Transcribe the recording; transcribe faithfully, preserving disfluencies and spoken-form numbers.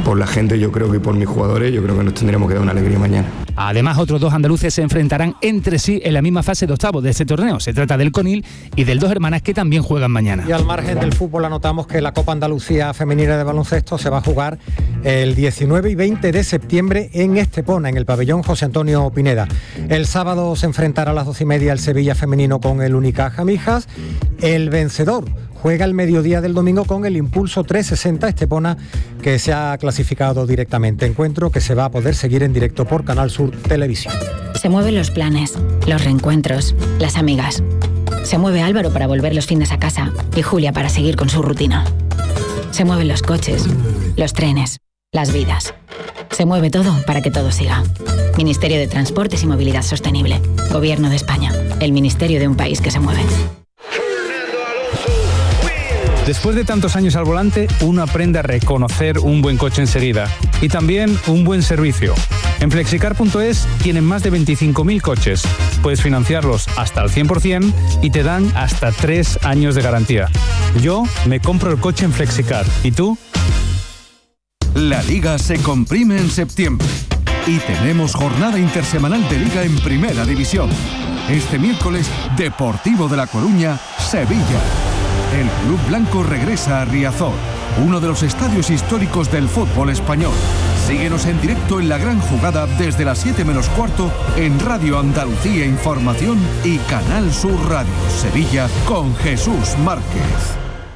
por la gente, yo creo que por mis jugadores, yo creo que nos tendremos que dar una alegría mañana. Además, otros dos andaluces se enfrentarán entre sí en la misma fase de octavos de este torneo. Se trata del Conil y del Dos Hermanas, que también juegan mañana. Y al margen del fútbol, anotamos que la Copa Andalucía Femenina de Baloncesto se va a jugar el diecinueve y veinte de septiembre en Estepona, en el pabellón José Antonio Pineda. El sábado se enfrentará a las doce y media el Sevilla femenino con el Unicaja Mijas. El vencedor juega el mediodía del domingo con el Impulso trescientos sesenta Estepona, que se ha clasificado directamente. Encuentro que se va a poder seguir en directo por Canal Sur Televisión. Se mueven los planes, los reencuentros, las amigas. Se mueve Álvaro para volver los fines a casa y Julia para seguir con su rutina. Se mueven los coches, los trenes, las vidas. Se mueve todo para que todo siga. Ministerio de Transportes y Movilidad Sostenible. Gobierno de España. El ministerio de un país que se mueve. Después de tantos años al volante, uno aprende a reconocer un buen coche enseguida y también un buen servicio. En Flexicar punto es tienen más de veinticinco mil coches. Puedes financiarlos hasta al cien por ciento y te dan hasta tres años de garantía. Yo me compro el coche en Flexicar. ¿Y tú? La Liga se comprime en septiembre y tenemos jornada intersemanal de Liga en Primera División. Este miércoles, Deportivo de La Coruña, Sevilla. El Club Blanco regresa a Riazor, uno de los estadios históricos del fútbol español. Síguenos en directo en La Gran Jugada desde las siete menos cuarto en Radio Andalucía Información y Canal Sur Radio Sevilla con Jesús Márquez.